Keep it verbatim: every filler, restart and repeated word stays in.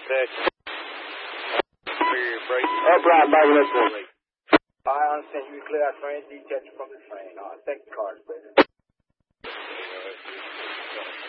six. Clear your break. Up right, back, let's go. I understand you clear that train, detach from the train.